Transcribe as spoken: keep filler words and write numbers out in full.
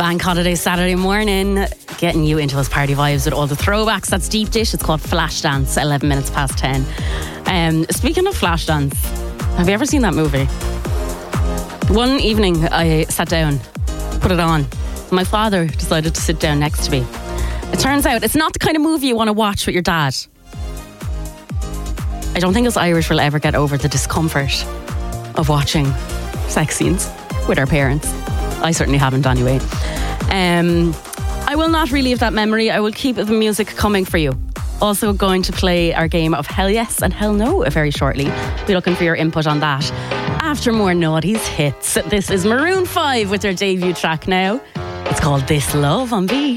Bank holiday Saturday morning, getting you into those party vibes with all the throwbacks. That's Deep Dish. It's called Flashdance, eleven minutes past ten. Um, speaking of Flashdance, have you ever seen that movie? One evening I sat down, put it on. My father decided to sit down next to me. It turns out it's not the kind of movie you want to watch with your dad. I don't think us Irish will ever get over the discomfort of watching sex scenes with our parents. I certainly haven't anyway. Um, I will not relive that memory. I will keep the music coming for you. Also going to play our game of Hell Yes and Hell No very shortly. Be looking for your input on that. After more noughties hits, this is Maroon five with their debut track now. It's called This Love on Beat.